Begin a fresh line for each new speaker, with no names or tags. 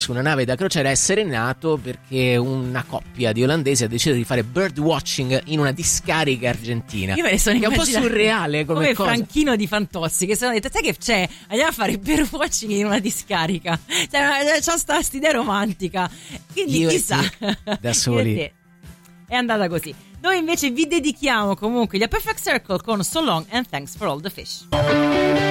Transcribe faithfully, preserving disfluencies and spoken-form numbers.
su una nave da crociera è serenato perché una coppia di olandesi ha deciso di fare birdwatching in una discarica argentina.
Io me ne sono
che è un po'
immaginata
surreale come,
come
cosa.
Franchino di Fantozzi che si sono detto sai che c'è, andiamo a fare birdwatching in una discarica, cioè, c'ho sta idea romantica, quindi
Io
chissà
e te, da soli.
Io e te. È andata così. Noi invece vi dedichiamo comunque gli A Perfect Circle con So Long and Thanks for All the Fish.